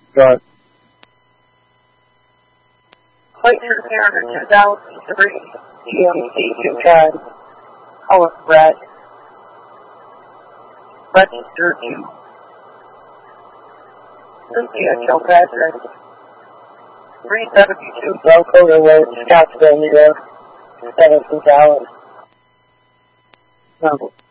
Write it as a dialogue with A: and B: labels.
A: Start.
B: Clayton Turner, 2003, GMC 210, color red, registered to Cynthia Kilpatrick, 372 Belcoda Road, Scottsdale, New York, 17,000.
A: Sample.